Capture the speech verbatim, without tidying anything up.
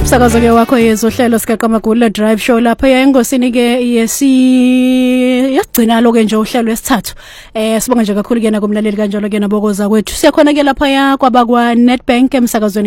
Umsakazo ke wakho yezohlelo sikaQamagula Drive Show lapha engosini ke yesi yagcina lo ke nje uhlelo wesithathu. Eh sibonga nje kakhulu ke na kumlaleli kanjalo ke nabokoza kwethu. Siyakhona ke lapha ya kwaba kwa Nedbank emsakazweni